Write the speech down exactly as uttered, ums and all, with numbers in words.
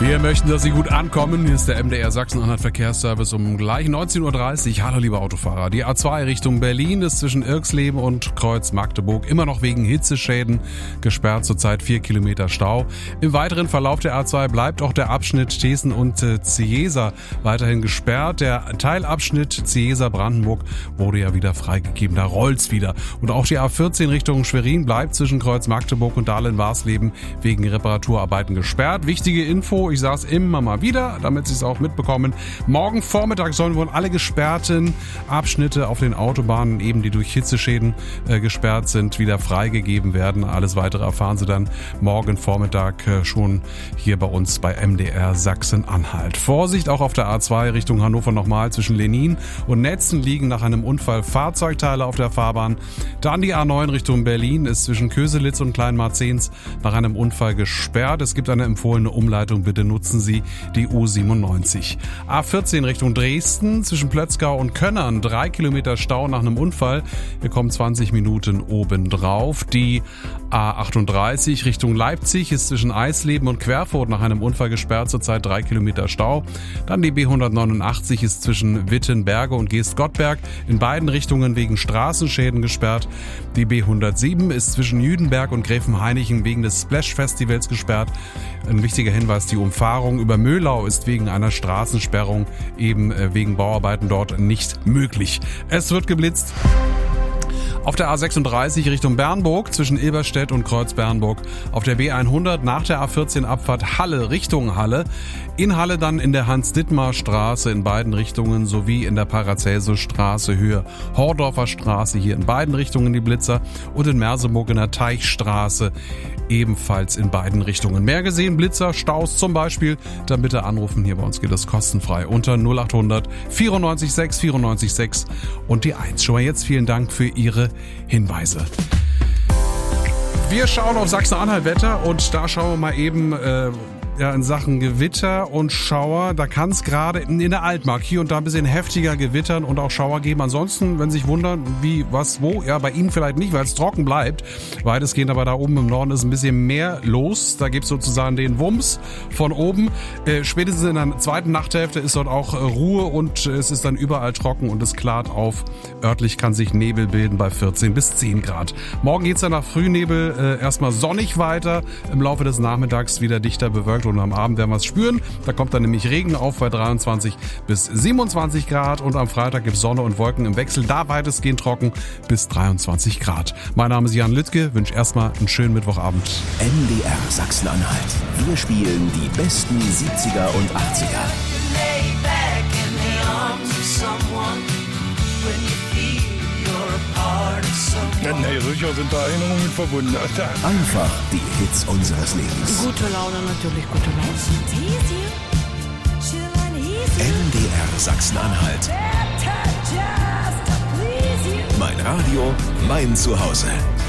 Wir möchten, dass Sie gut ankommen. Hier ist der M D R Sachsen-Anhalt Verkehrsservice um gleich neunzehn Uhr dreißig. Hallo liebe Autofahrer. Die A zwei Richtung Berlin ist zwischen Irxleben und Kreuz Magdeburg immer noch wegen Hitzeschäden gesperrt. Zurzeit vier Kilometer Stau. Im weiteren Verlauf der A zwei bleibt auch der Abschnitt Thesen und Ciesa weiterhin gesperrt. Der Teilabschnitt Ciesa-Brandenburg wurde ja wieder freigegeben. Da rollt's wieder. Und auch die A vierzehn Richtung Schwerin bleibt zwischen Kreuz Magdeburg und Dahlem-Warsleben wegen Reparaturarbeiten gesperrt. Wichtige Info, ich sage es immer mal wieder, damit Sie es auch mitbekommen. Morgen Vormittag sollen wohl alle gesperrten Abschnitte auf den Autobahnen, eben die durch Hitzeschäden äh, gesperrt sind, wieder freigegeben werden. Alles weitere erfahren Sie dann morgen Vormittag äh, schon hier bei uns bei M D R Sachsen-Anhalt. Vorsicht auch auf der A zwei Richtung Hannover nochmal. Zwischen Lenin und Netzen liegen nach einem Unfall Fahrzeugteile auf der Fahrbahn. Dann die A neun Richtung Berlin ist zwischen Köselitz und Kleinmarzens nach einem Unfall gesperrt. Es gibt eine empfohlene Umleitung. Bitte nutzen Sie die U siebenundneunzig. A vierzehn Richtung Dresden zwischen Plötzgau und Könnern. Drei Kilometer Stau nach einem Unfall. Wir kommen zwanzig Minuten obendrauf. Die A achtunddreißig Richtung Leipzig ist zwischen Eisleben und Querfurt nach einem Unfall gesperrt. Zurzeit drei Kilometer Stau. Dann die B hundertneunundachtzig ist zwischen Wittenberge und Geestgottberg in beiden Richtungen wegen Straßenschäden gesperrt. Die B hundertsieben ist zwischen Jüdenberg und Gräfenhainichen wegen des Splash-Festivals gesperrt. Ein wichtiger Hinweis, die Umfahrung über Möhlau ist wegen einer Straßensperrung, eben wegen Bauarbeiten dort nicht möglich. Es wird geblitzt. Auf der A sechsunddreißig Richtung Bernburg zwischen Ilberstedt und Kreuz Bernburg. Auf der B hundert nach der A vierzehn Abfahrt Halle Richtung Halle. In Halle dann in der Hans-Dittmar-Straße in beiden Richtungen sowie in der Paracelsus-Straße Höhe Hordorfer Straße hier in beiden Richtungen die Blitzer und in Merseburg in der Teichstraße ebenfalls in beiden Richtungen. Mehr gesehen, Blitzer, Staus zum Beispiel, dann bitte anrufen. Hier bei uns geht es kostenfrei unter null achthundert vierundneunzig sechs vierundneunzig sechs und die eins. Schon mal jetzt vielen Dank für Ihre Hinweise. Wir schauen auf Sachsen-Anhalt-Wetter und da schauen wir mal eben äh, ja, in Sachen Gewitter und Schauer. Da kann es gerade in der Altmark hier und da ein bisschen heftiger gewittern und auch Schauer geben. Ansonsten, wenn Sie sich wundern, wie, was, wo, ja, bei Ihnen vielleicht nicht, weil es trocken bleibt. Weitestgehend aber da oben im Norden ist ein bisschen mehr los. Da gibt es sozusagen den Wumms von oben. Äh, spätestens in der zweiten Nachthälfte ist dort auch äh, Ruhe und äh, es ist dann überall trocken und es klart auf. Örtlich kann sich Nebel bilden bei vierzehn bis zehn Grad. Morgen geht's dann nach Frühnebel äh, erstmal sonnig weiter. Im Laufe des Nachmittags wieder dichter bewölkt und am Abend werden wir es spüren. Da kommt dann nämlich Regen auf bei dreiundzwanzig bis siebenundzwanzig Grad und am Freitag gibt es Sonne und Wolken im Wechsel. Da weitestgehend trocken bis dreiundzwanzig Grad. Mein Name ist Jan Lüttke. Wünsche erstmal einen schönen Mittwochabend. M D R Sachsen-Anhalt. Wir spielen die besten siebziger und achtziger. Nee, sicher sind da Erinnerungen mit verbunden. Einfach die Hits unseres Lebens. Gute Laune, natürlich gute Laune. M D R Sachsen-Anhalt. Mein Radio, mein Zuhause.